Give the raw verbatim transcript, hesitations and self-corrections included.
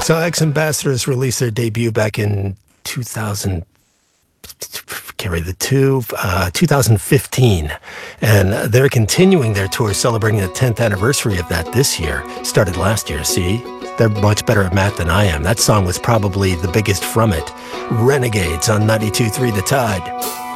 So X Ambassadors released their debut back in two thousand, carry the two, uh, two thousand fifteen. And they're continuing their tour celebrating the tenth anniversary of that this year. Started last year, see? They're much better at math than I am. That song was probably the biggest from it. Renegades on ninety-two point three The Tide.